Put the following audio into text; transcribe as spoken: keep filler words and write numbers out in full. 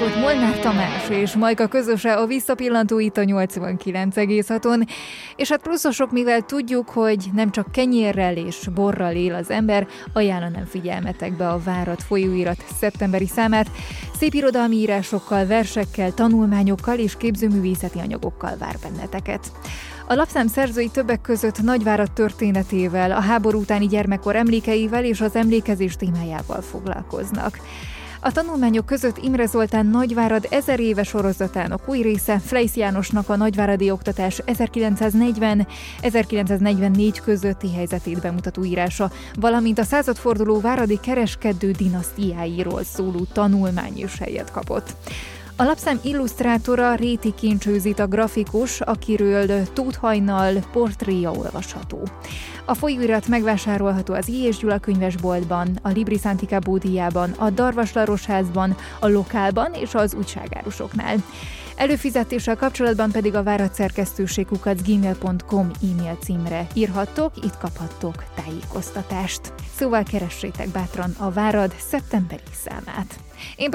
volt Molnár Tamás és Majka közöse a Visszapillantó itt a nyolcvankilenc egész haton, és hát pluszosok, mivel tudjuk, hogy nem csak kenyérrel és borral él az ember, ajánlanám figyelmetekbe a Várad folyóirat szeptemberi számát. Szép irodalmi írásokkal, versekkel, tanulmányokkal és képzőművészeti anyagokkal vár benneteket. A lapszám szerzői többek között Nagyvárad történetével, a háború utáni gyermekkor emlékeivel és az emlékezés témájával foglalkoznak. A tanulmányok között Imre Zoltán Nagyvárad ezer éves sorozatának új része, Fleisz Jánosnak a nagyváradi oktatás ezerkilencszáznegyven-ezerkilencszáznegyvennégy közötti helyzetét bemutató írása, valamint a századforduló váradi kereskedő dinasztiáiról szóló tanulmány is helyet kapott. A lapszám illusztrátora Réti Kincsőzit a grafikus, akiről Tóth Hajnal portréja olvasható. A folyóirat megvásárolható az I. és Gyula könyvesboltban, a Libris Antica Bódiában, a Darvas Larosházban, a Lokálban és az újságárusoknál. Előfizetéssel kapcsolatban pedig a Várad szerkesztőség kukac gmail pont com e-mail címre írhattok, itt kaphattok tájékoztatást. Szóval keressétek bátran a Várad szeptemberi számát. Én